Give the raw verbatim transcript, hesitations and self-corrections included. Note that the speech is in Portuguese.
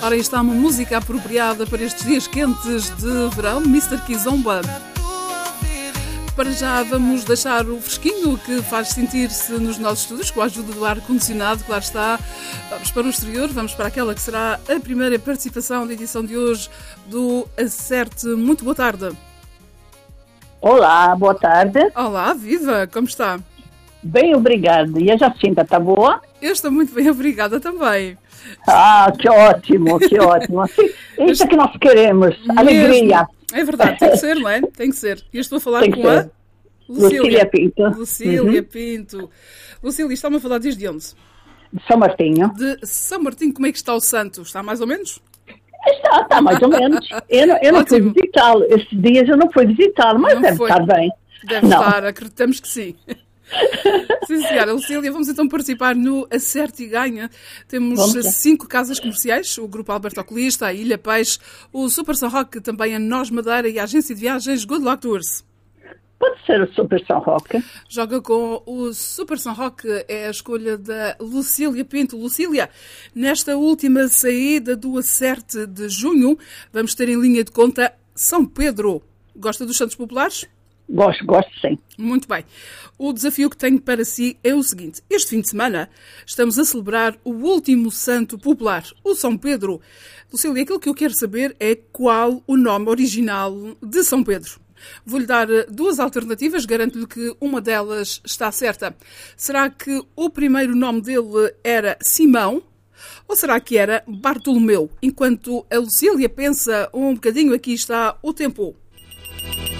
Ora, aí está uma música apropriada para estes dias quentes de verão, mister Kizomba. Para já vamos deixar o fresquinho que faz sentir-se nos nossos estúdios, com a ajuda do ar-condicionado, claro está. Vamos para o exterior, vamos para aquela que será a primeira participação da edição de hoje do Acerte. Muito boa tarde. Olá, boa tarde. Olá, viva, como está? Bem, obrigada. E a Jacinta, está boa? Eu estou muito bem, obrigada também. Ah, que ótimo, que ótimo. Assim, isso é que nós queremos, alegria. É verdade, tem que ser, não é? Tem que ser. E eu estou a falar Tem com que a ser. Lucília. Lucília Pinto. Lucília Uhum. Pinto. Lucília, está-me a falar desde onde? De São Martinho. De São Martinho, como é que está o santo? Está mais ou menos? Está, está mais ou menos. Eu não, eu não fui Ótimo. visitá-lo. Esses dias eu não fui visitá-lo, mas Não deve foi. estar bem. Deve Não. estar, acreditamos que sim. Sim, senhora. Lucília, vamos então participar no Acerte e Ganha. Temos Vamos lá. cinco casas comerciais, o Grupo Alberto Oculista, a Ilha Peixe, o Super São Roque, também a Nós Madeira e a agência de viagens Good Luck Tours. Pode ser o Super São Roque. Joga com o Super São Roque, é a escolha da Lucília Pinto. Lucília, nesta última saída do Acerte de junho, vamos ter em linha de conta São Pedro. Gosta dos Santos Populares? Gosto, gosto sim. Muito bem. O desafio que tenho para si é o seguinte. Este fim de semana estamos a celebrar o último santo popular, o São Pedro. Lucília, aquilo que eu quero saber é qual o nome original de São Pedro. Vou-lhe dar duas alternativas, garanto-lhe que uma delas está certa. Será que o primeiro nome dele era Simão? Ou será que era Bartolomeu? Enquanto a Lucília pensa um bocadinho, aqui está o tempo.